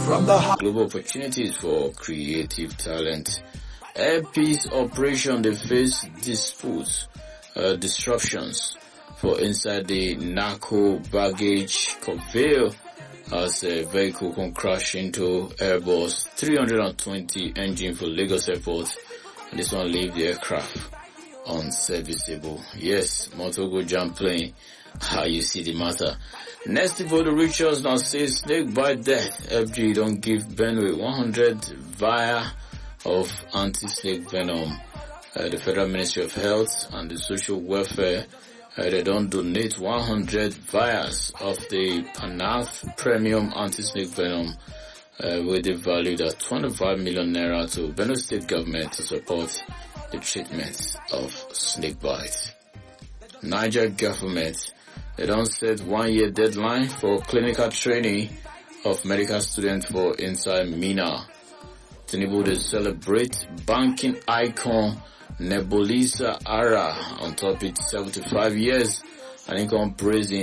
Global opportunities for creative talent. Airpeace operation, they face disputes, disruptions for inside the narco baggage conveyor as a vehicle can crash into Airbus 320 engine for Lagos Airport. And this one leave the aircraft unserviceable. Yes, Motogo jump plane. How you see the matter. Next for the rituals now says snake bite death. FG don't give Benue 100 vial of anti-snake venom. The Federal Ministry of Health and the Social Welfare, they don't donate 100 vials of the Panath Premium anti-snake venom with the value at 25 million naira to Benue State government to support the treatment of snake bite. Niger government, they don't set 1 year deadline for clinical training of medical students for inside Mina. Tinubu to celebrate banking icon Nebulisa Ara on top it 75 years and income praising